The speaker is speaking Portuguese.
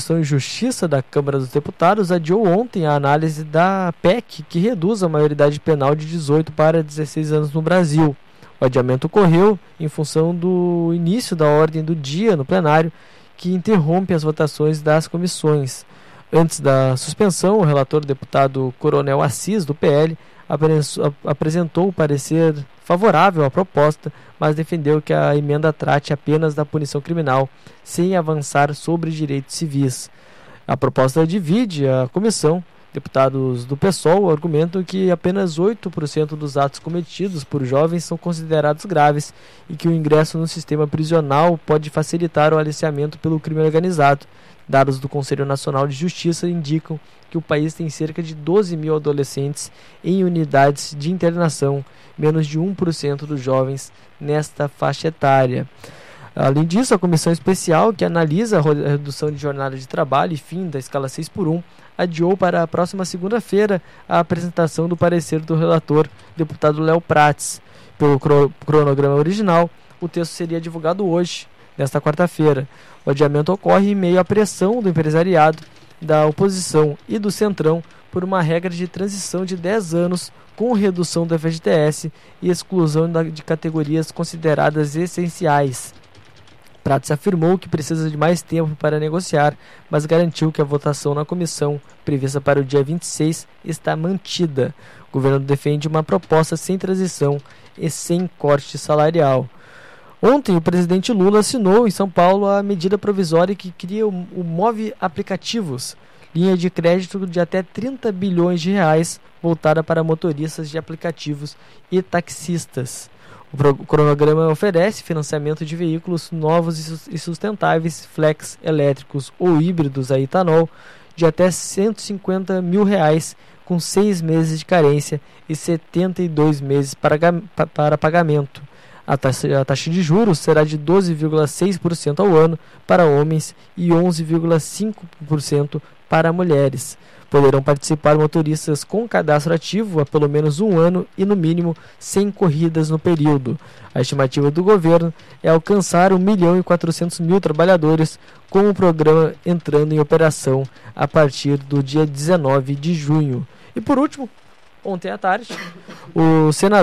Constituição e Justiça da Câmara dos Deputados adiou ontem a análise da PEC, que reduz a maioridade penal de 18 para 16 anos no Brasil. O adiamento ocorreu em função do início da ordem do dia no plenário, que interrompe as votações das comissões. Antes da suspensão, o relator deputado Coronel Assis, do PL, apresentou o parecer favorável à proposta, mas defendeu que a emenda trate apenas da punição criminal, sem avançar sobre direitos civis. A proposta divide a comissão. Deputados do PSOL argumentam que apenas 8% dos atos cometidos por jovens são considerados graves e que o ingresso no sistema prisional pode facilitar o aliciamento pelo crime organizado. Dados do Conselho Nacional de Justiça indicam que o país tem cerca de 12 mil adolescentes em unidades de internação, menos de 1% dos jovens nesta faixa etária. Além disso, a comissão especial que analisa a redução de jornada de trabalho e fim da escala 6x1 adiou para a próxima segunda-feira a apresentação do parecer do relator, deputado Léo Prates. Pelo cronograma original, o texto seria divulgado hoje, nesta quarta-feira. O adiamento ocorre em meio à pressão do empresariado, da oposição e do Centrão por uma regra de transição de 10 anos com redução do FGTS e exclusão de categorias consideradas essenciais. Prates afirmou que precisa de mais tempo para negociar, mas garantiu que a votação na comissão, prevista para o dia 26, está mantida. O governo defende uma proposta sem transição e sem corte salarial. Ontem, o presidente Lula assinou em São Paulo a medida provisória que cria o Move Aplicativos, linha de crédito de até 30 bilhões de reais voltada para motoristas de aplicativos e taxistas. O cronograma oferece financiamento de veículos novos e sustentáveis, flex, elétricos ou híbridos a etanol, de até R$150 mil, com 6 meses de carência e 72 meses para pagamento. A taxa de juros será de 12,6% ao ano para homens e 11,5% para mulheres. Poderão participar motoristas com cadastro ativo há pelo menos um ano e, no mínimo, 100 corridas no período. A estimativa do governo é alcançar 1.400.000 trabalhadores, com o programa entrando em operação a partir do dia 19 de junho. E, por último, ontem à tarde, o senador